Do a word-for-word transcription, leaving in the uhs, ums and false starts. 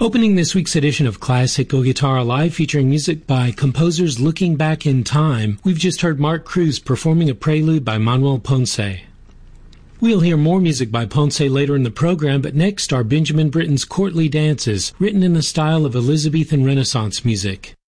Opening this week's edition of Classical Guitar Alive, featuring music by composers looking back in time, we've just heard Mark Cruz performing a prelude by Manuel Ponce. We'll hear more music by Ponce later in the program, but next are Benjamin Britten's Courtly Dances, written in the style of Elizabethan Renaissance music.